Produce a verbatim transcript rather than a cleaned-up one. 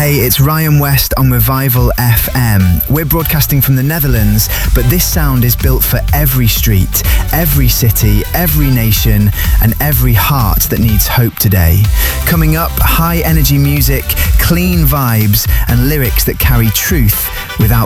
Hey, it's Ryan West on Revival F M. We're broadcasting from the Netherlands, but this sound is built for every street, every city, every nation, and every heart that needs hope today. Coming up, high energy music, clean vibes, and lyrics that carry truth without